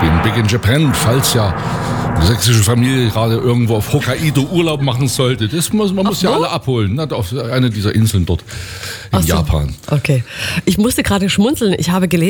den Big in Japan, falls ja die sächsische Familie gerade irgendwo auf Hokkaido Urlaub machen sollte. Man muss ja alle abholen, auf eine dieser Inseln dort in Japan. Okay. Ich musste gerade schmunzeln. Ich habe gelesen,